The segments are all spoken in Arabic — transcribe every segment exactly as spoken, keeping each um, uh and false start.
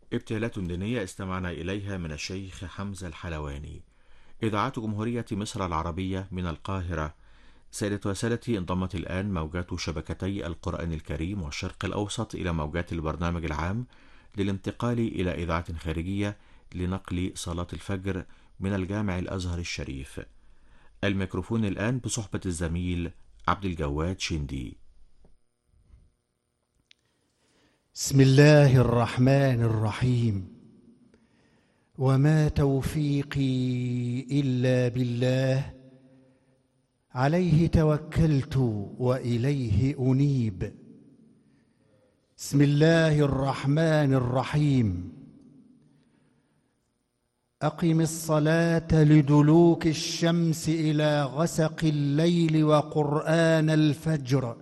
ابتهالات دينية استمعنا إليها من الشيخ حمزة الحلواني. إذاعة جمهورية مصر العربية من القاهرة. سادة وسادتي، انضمت الآن موجات شبكتي القرآن الكريم والشرق الأوسط إلى موجات البرنامج العام للانتقال إلى إذاعة خارجية لنقل صلاة الفجر من الجامع الأزهر الشريف. الميكروفون الآن بصحبة الزميل عبد الجواد شندي. بسم الله الرحمن الرحيم. وما توفيقي إلا بالله، عليه توكلت وإليه أنيب. بسم الله الرحمن الرحيم. أقم الصلاة لدلوك الشمس إلى غسق الليل وقرآن الفجر،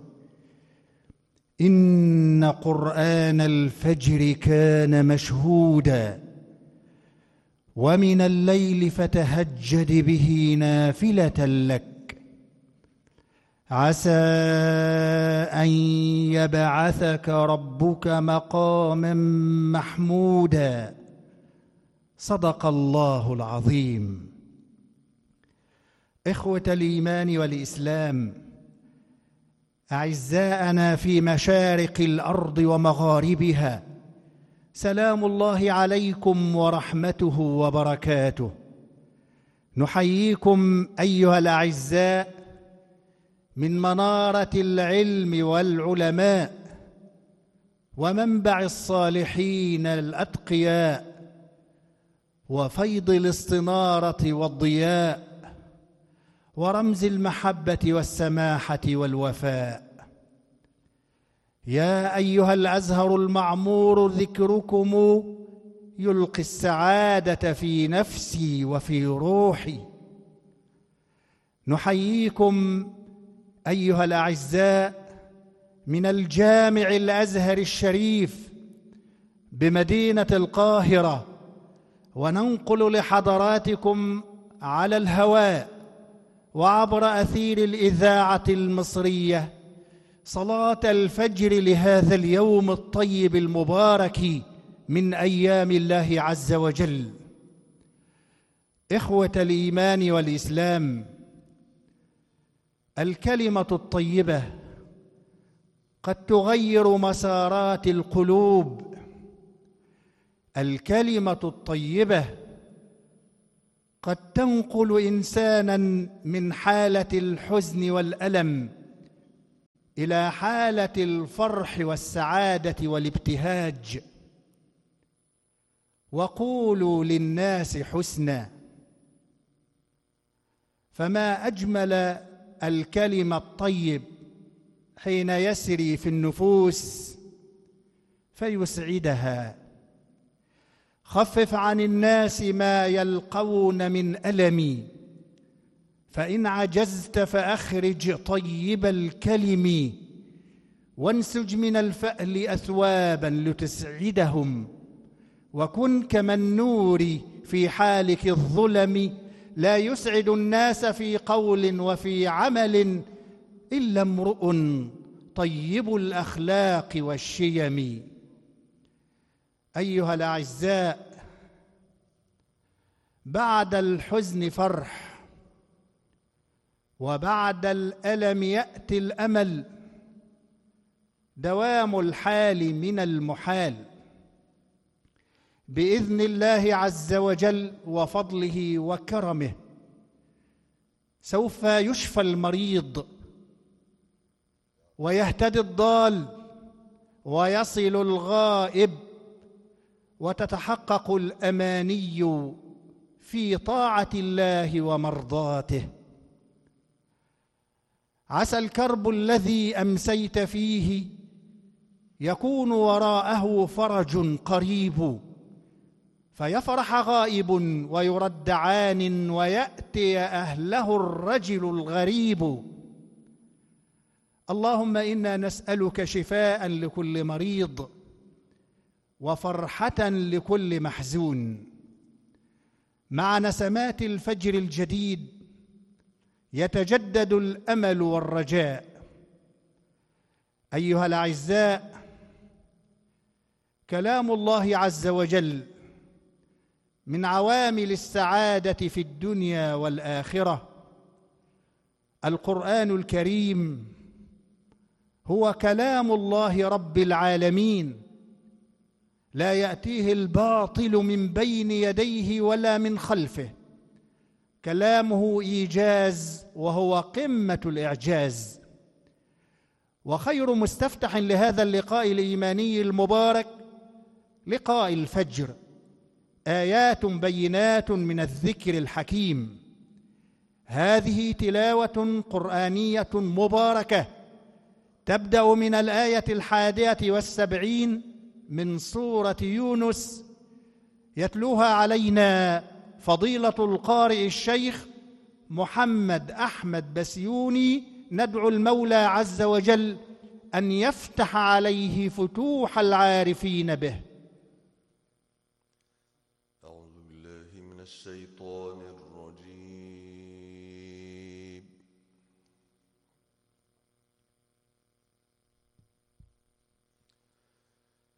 إن قرآن الفجر كان مشهودا، ومن الليل فتهجد به نافلة لك، عسى أن يبعثك ربك مقاما محمودا. صدق الله العظيم. إخوة الإيمان والإسلام، أعزاءنا في مشارق الأرض ومغاربها، سلام الله عليكم ورحمته وبركاته. نحييكم أيها الأعزاء من منارة العلم والعلماء ومنبع الصالحين الأتقياء وفيض الاستنارة والضياء ورمز المحبة والسماحة والوفاء. يا أيها الأزهر المعمور، ذكركم يلقي السعادة في نفسي وفي روحي. نحييكم أيها الأعزاء من الجامع الأزهر الشريف بمدينة القاهرة، وننقل لحضراتكم على الهواء وعبر أثير الإذاعة المصرية صلاة الفجر لهذا اليوم الطيب المبارك من أيام الله عز وجل. إخوة الإيمان والإسلام، الكلمة الطيبة قد تغير مسارات القلوب. الكلمة الطيبة قد تنقل إنسانا من حالة الحزن والألم إلى حالة الفرح والسعادة والابتهاج. وقولوا للناس حسنا، فما أجمل الكلمة الطيب حين يسري في النفوس فيسعدها. خفف عن الناس ما يلقون من ألم، فإن عجزت فأخرج طيب الكلم، وانسج من الفأل أثوابا لتسعدهم، وكن كمالنور في حالك الظلم، لا يسعد الناس في قول وفي عمل إلا امرؤ طيب الأخلاق والشيم. أيها الأعزاء، بعد الحزن فرح، وبعد الألم يأتي الأمل. دوام الحال من المحال، بإذن الله عز وجل وفضله وكرمه سوف يشفى المريض، ويهتدي الضال، ويصل الغائب، وتتحقق الأماني في طاعة الله ومرضاته. عسى الكرب الذي أمسيت فيه يكون وراءه فرج قريب، فيفرح غائب ويرد عان، ويأتي أهله الرجل الغريب. اللهم إنا نسألك شفاء لكل مريض، وفرحة لكل محزون. مع نسمات الفجر الجديد يتجدد الأمل والرجاء. أيها الأعزاء، كلام الله عز وجل من عوامل السعادة في الدنيا والآخرة. القرآن الكريم هو كلام الله رب العالمين، لا يأتيه الباطل من بين يديه ولا من خلفه. كلامه إيجاز وهو قمة الإعجاز. وخير مستفتح لهذا اللقاء الإيماني المبارك لقاء الفجر، آيات بينات من الذكر الحكيم. هذه تلاوة قرآنية مباركة تبدأ من الآية الحادية والسبعين من سورة يونس، يتلوها علينا فضيلة القارئ الشيخ محمد أحمد بسيوني. ندعو المولى عز وجل أن يفتح عليه فتوح العارفين به. أعوذ بالله من الشيطان الرجيم.